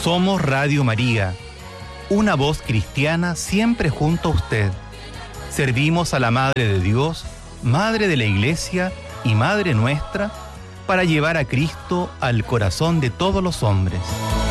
Somos Radio María, una voz cristiana siempre junto a usted. Servimos a la Madre de Dios, Madre de la Iglesia y Madre nuestra, para llevar a Cristo al corazón de todos los hombres.